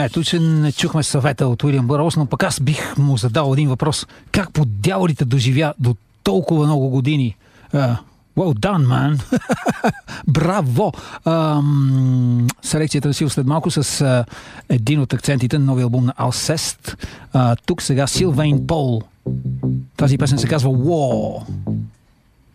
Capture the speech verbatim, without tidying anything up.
Ето, че не чухме съвета от Уилям Бърлс, но пък аз бих му задал един въпрос. Как по дяволите доживя до толкова много години? Uh, well done, man! Браво! Um, селекцията на Сил след малко с uh, един от акцентите на новия албум на Alcest. Uh, тук сега Силвейн Пол. Тази песен се казва War.